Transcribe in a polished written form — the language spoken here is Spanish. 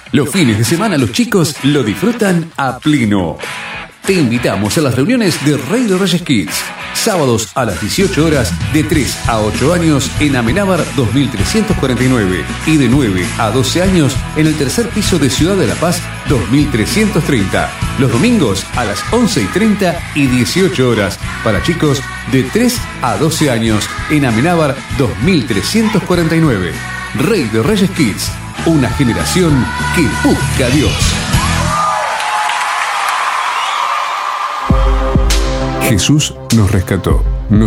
Los fines de semana los chicos lo disfrutan a pleno. Te invitamos a las reuniones de Rey de Reyes Kids. Sábados a las 18 horas de 3 a 8 años en Amenábar 2349 y de 9 a 12 años en el tercer piso de Ciudad de La Paz 2330. Los domingos a las 11:30 y 18 horas para chicos de 3 a 12 años en Amenábar 2349. Rey de Reyes Kids, una generación que busca a Dios. Jesús nos rescató, nos